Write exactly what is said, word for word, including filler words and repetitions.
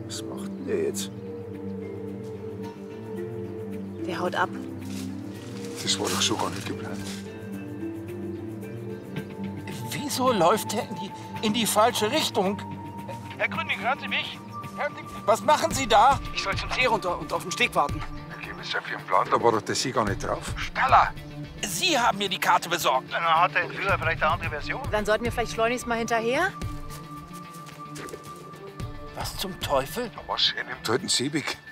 Was macht denn der jetzt? Der haut ab. Das war doch so gar nicht geplant. Wieso läuft er in die, in die falsche Richtung? Herr Gründing, hören Sie mich? Hören Sie, was machen Sie da? Ich soll zum See runter und auf den Steg warten. Herr Kommissar, für den Plan, da war doch der See gar nicht drauf. Staller, Sie haben mir die Karte besorgt. Dann hat der Entführer vielleicht eine andere Version. Dann sollten wir vielleicht schleunigst mal hinterher? Was zum Teufel? Was? Er nimmt heute einen Seeweg.